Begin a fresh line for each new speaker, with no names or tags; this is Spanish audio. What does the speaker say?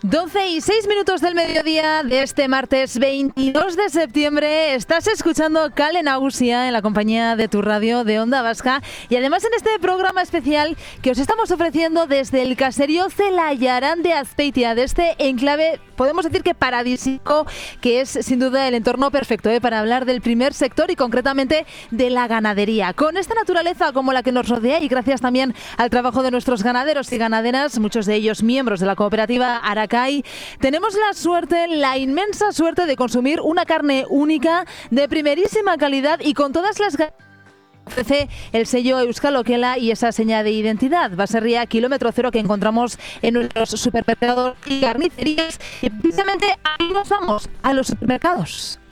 12:06 del mediodía de este martes 22 de septiembre. Estás escuchando Kale Nagusia en la compañía de tu radio de Onda Vasca y además en este programa especial que os estamos ofreciendo desde el caserío Zelayarán de Azpeitia, de este enclave, podemos decir que paradisíaco, que es sin duda el entorno perfecto para hablar del primer sector y concretamente de la ganadería. Con esta naturaleza como la que nos rodea y gracias también al trabajo de nuestros ganaderos y ganaderas, muchos de ellos miembros de la cooperativa Aracay, tenemos la suerte, la inmensa suerte de consumir una carne única, de primerísima calidad y con todas las ofrece el sello Euskal Okela y esa seña de identidad. Baserria kilómetro cero que encontramos en nuestros supermercados y carnicerías. Y precisamente ahí nos vamos, a los supermercados.